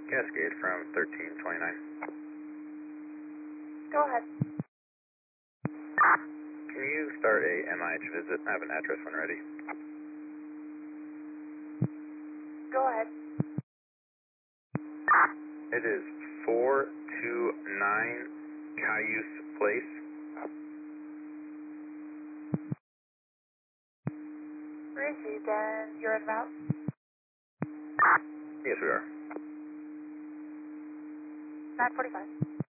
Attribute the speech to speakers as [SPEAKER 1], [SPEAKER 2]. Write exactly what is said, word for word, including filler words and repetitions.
[SPEAKER 1] Cascade from thirteen twenty-nine.
[SPEAKER 2] Go ahead.
[SPEAKER 1] Can you start a M I H visit? I have an address when ready.
[SPEAKER 2] Go ahead.
[SPEAKER 1] It is four two nine Cayuse Place.
[SPEAKER 2] Received, and you're en route?
[SPEAKER 1] Yes, we are.
[SPEAKER 2] nine forty-five.